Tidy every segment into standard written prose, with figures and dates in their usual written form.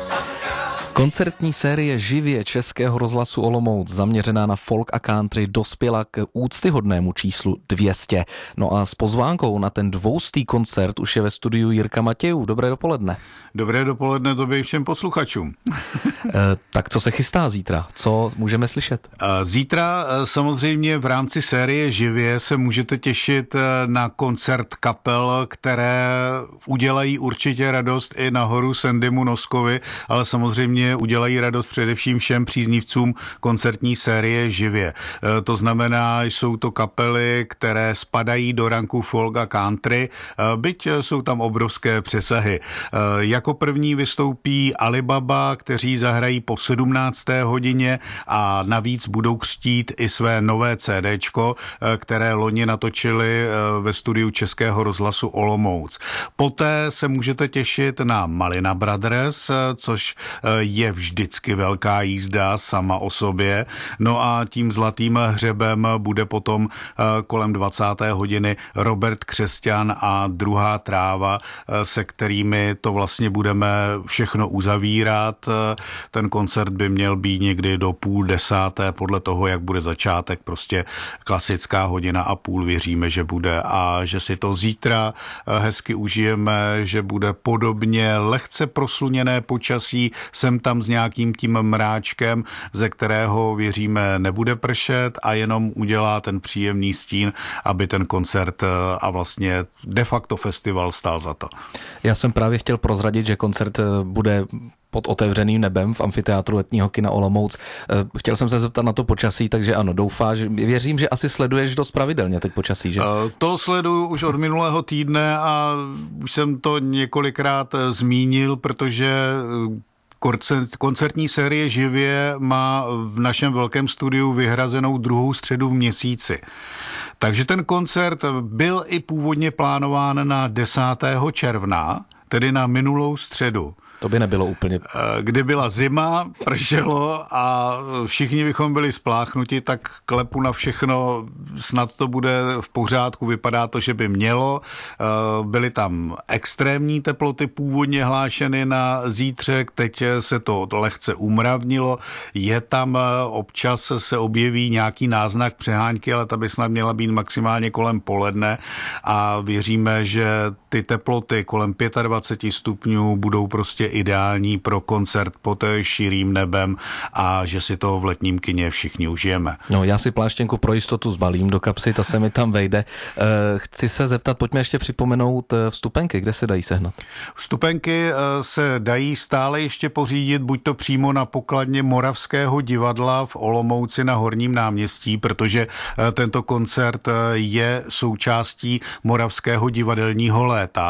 Koncertní série Živě Českého rozhlasu Olomouc zaměřená na folk a country dospěla k úctyhodnému číslu 200. No a s pozvánkou na ten 200. koncert už je ve studiu Jirka Matějů. Dobré dopoledne. Dobré dopoledne tobě všem posluchačům. Tak co se chystá zítra? Co můžeme slyšet? Zítra samozřejmě v rámci série Živě se můžete těšit na koncert kapel, které udělají určitě radost i nahoru Sandymu Noskovi, ale samozřejmě udělají radost především všem příznivcům koncertní série Živě. To znamená, jsou to kapely, které spadají do ranku folk a country, byť jsou tam obrovské přesahy. Jako první vystoupí Alibaba, kteří zahrají po 17. hodině a navíc budou křtít i své nové CDčko, které loni natočili ve studiu Českého rozhlasu Olomouc. Poté se můžete těšit na Malina Brothers, což je vždycky velká jízda sama o sobě. No a tím zlatým hřebem bude potom kolem 20. hodiny Robert Křesťan a Druhá tráva, se kterými to vlastně budeme všechno uzavírat. Ten koncert by měl být někdy do 9:30, podle toho, jak bude začátek, prostě klasická 1,5 hodiny, věříme, že bude a že si to zítra hezky užijeme, že bude podobně lehce prosluněné počasí, sem tam s nějakým tím mráčkem, ze kterého věříme nebude pršet a jenom udělá ten příjemný stín, aby ten koncert a vlastně de facto festival stál za to. Já jsem právě chtěl prozradit, že koncert bude pod otevřeným nebem v amfiteátru letního kina Olomouc. Chtěl jsem se zeptat na to počasí, takže ano, věřím, že asi sleduješ dost pravidelně teď počasí, že? To sleduju už od minulého týdne a už jsem to několikrát zmínil, protože koncertní série Živě má v našem velkém studiu vyhrazenou 2. středu v měsíci. Takže ten koncert byl i původně plánován na 10. června, tedy na minulou středu. To by nebylo úplně. Kdy byla zima, pršelo a všichni bychom byli spláchnuti, tak klepu na všechno, snad to bude v pořádku, vypadá to, že by mělo. Byly tam extrémní teploty původně hlášeny na zítřek, teď se to lehce umravnilo, je tam občas se objeví nějaký náznak přehánky, ale ta by snad měla být maximálně kolem poledne a věříme, že ty teploty kolem 25 stupňů budou prostě ideální pro koncert pod širým nebem a že si to v letním kině všichni užijeme. No, já si pláštěnku pro jistotu zbalím do kapsy, ta se mi tam vejde. Chci se zeptat, pojďme ještě připomenout vstupenky, kde se dají sehnat? Vstupenky se dají stále ještě pořídit, buď to přímo na pokladně Moravského divadla v Olomouci na Horním náměstí, protože tento koncert je součástí Moravského divadelního léta.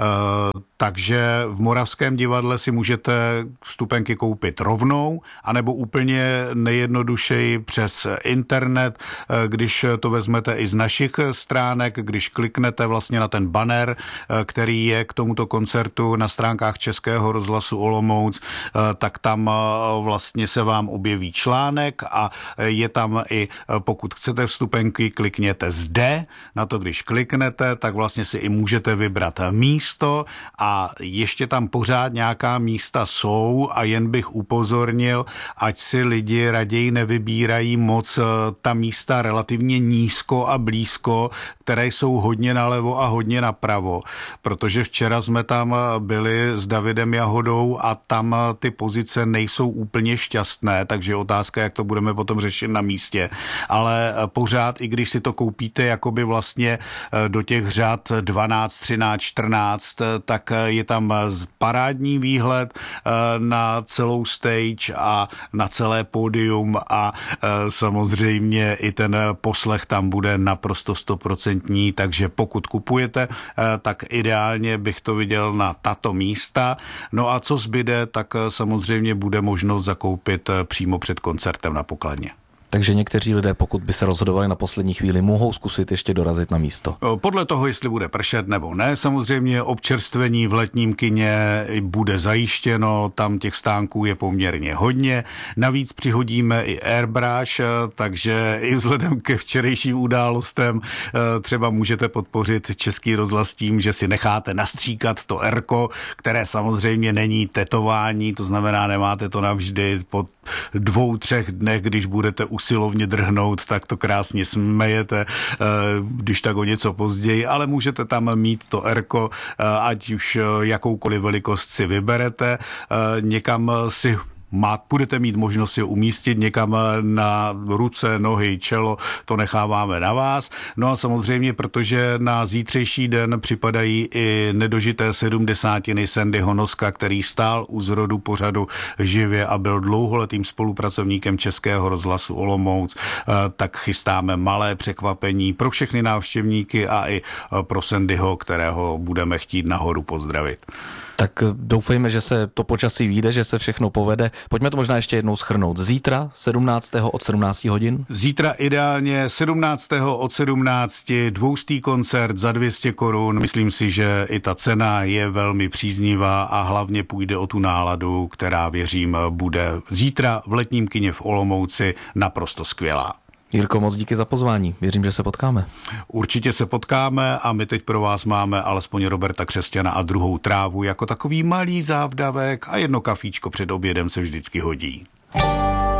Takže v Moravském divadle si můžete vstupenky koupit rovnou, anebo úplně nejjednodušeji přes internet, když to vezmete i z našich stránek, když kliknete vlastně na ten banner, který je k tomuto koncertu na stránkách Českého rozhlasu Olomouc, tak tam vlastně se vám objeví článek a je tam i, pokud chcete vstupenky, klikněte zde, na to když kliknete, tak vlastně si i můžete vybrat místo a ještě tam pořád nějaká místa jsou a jen bych upozornil, ať si lidi raději nevybírají moc ta místa relativně nízko a blízko, které jsou hodně nalevo a hodně napravo, protože včera jsme tam byli s Davidem Jahodou a tam ty pozice nejsou úplně šťastné, takže otázka, jak to budeme potom řešit na místě, ale pořád, i když si to koupíte jakoby vlastně do těch řad 12, 13, 14, tak je tam parádní výhled na celou stage a na celé pódium a samozřejmě i ten poslech tam bude naprosto 100%, takže pokud kupujete, tak ideálně bych to viděl na tato místa. No a co zbyde, tak samozřejmě bude možnost zakoupit přímo před koncertem na pokladně. Takže někteří lidé, pokud by se rozhodovali na poslední chvíli, mohou zkusit ještě dorazit na místo. Podle toho, jestli bude pršet nebo ne, samozřejmě občerstvení v letním kině bude zajištěno, tam těch stánků je poměrně hodně. Navíc přihodíme i airbrush, takže i vzhledem ke včerejším událostem třeba můžete podpořit Český rozhlas tím, že si necháte nastříkat to erko, které samozřejmě není tetování, to znamená, nemáte to navždy. Po 2-3 dnech, když budete usilovně drhnout, tak to krásně smejete, když tak o něco později, ale můžete tam mít to erko, ať už jakoukoliv velikost si vyberete, někam si budete mít možnost si umístit někam na ruce, nohy, čelo, to necháváme na vás. No a samozřejmě, protože na zítřejší den připadají i nedožité 70. Sandy Honoska, který stál u zrodu pořadu živě a byl dlouholetým spolupracovníkem Českého rozhlasu Olomouc, tak chystáme malé překvapení pro všechny návštěvníky a i pro Sandyho, kterého budeme chtít nahoru pozdravit. Tak doufejme, že se to počasí vyjde, že se všechno povede. Pojďme to možná ještě jednou shrnout. Zítra 17. od 17 hodin? Zítra ideálně 17. od 17. dvoustý koncert za 200 korun. Myslím si, že i ta cena je velmi příznivá a hlavně půjde o tu náladu, která věřím bude zítra v letním kině v Olomouci naprosto skvělá. Jirko, moc díky za pozvání. Věřím, že se potkáme. Určitě se potkáme a my teď pro vás máme alespoň Roberta Křesťana a Druhou trávu jako takový malý závdavek a jedno kafíčko před obědem se vždycky hodí.